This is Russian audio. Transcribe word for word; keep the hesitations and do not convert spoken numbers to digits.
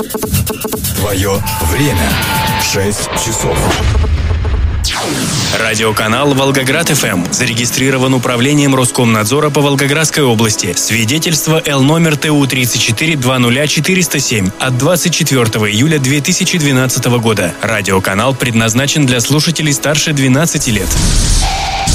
Твое время. шесть часов. Радиоканал «Волгоград-ФМ» зарегистрирован управлением Роскомнадзора по Волгоградской области. Свидетельство Л номер Т У тридцать четыре двадцать четыреста семь от двадцать четвёртого июля две тысячи двенадцатого года. Радиоканал предназначен для слушателей старше двенадцати лет.